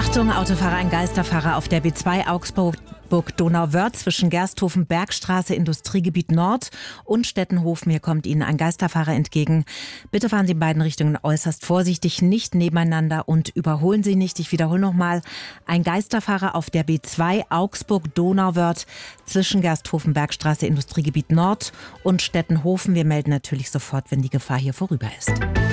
Achtung, Autofahrer, ein Geisterfahrer auf der B2 Augsburg-Donauwörth zwischen Gersthofen, Bergstraße, Industriegebiet Nord und Stettenhofen. Hier kommt Ihnen ein Geisterfahrer entgegen. Bitte fahren Sie in beiden Richtungen äußerst vorsichtig, nicht nebeneinander und überholen Sie nicht. Ich wiederhole nochmal, ein Geisterfahrer auf der B2 Augsburg-Donauwörth zwischen Gersthofen, Bergstraße, Industriegebiet Nord und Stettenhofen. Wir melden natürlich sofort, wenn die Gefahr hier vorüber ist.